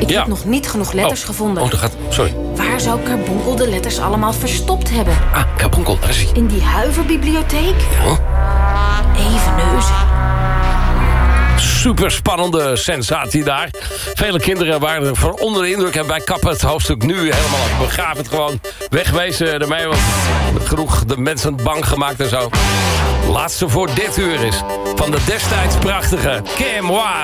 Ik heb nog niet genoeg letters gevonden. Sorry. Waar zou Carbonkel de letters allemaal verstopt hebben? Ah, Carbonkel, daar is hij. In die huiverbibliotheek? Ja. Even neuzen. Super spannende sensatie daar. Vele kinderen waren er van onder de indruk. En wij kappen het hoofdstuk nu helemaal af. We gaven het gewoon wegwezen ermee. Want genoeg de mensen bang gemaakt en zo. Laatste voor dit uur is van de destijds prachtige Qu'est moi.